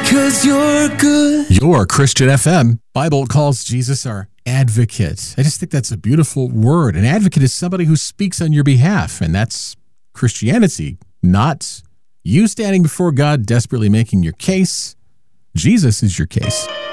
'cause you're good. Your Christian FM. Bible calls Jesus our advocate. I just think that's a beautiful word. An advocate is somebody who speaks on your behalf, and that's Christianity, not you standing before God desperately making your case. Jesus is your case.